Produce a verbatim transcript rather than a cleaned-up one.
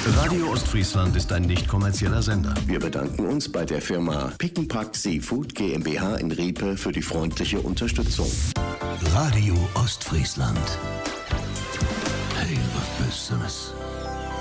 Radio Ostfriesland ist ein nicht kommerzieller Sender. Wir bedanken uns bei der Firma Pick and Pack Seafood GmbH in Riepe für die freundliche Unterstützung. Radio Ostfriesland. Hey, was Besseres.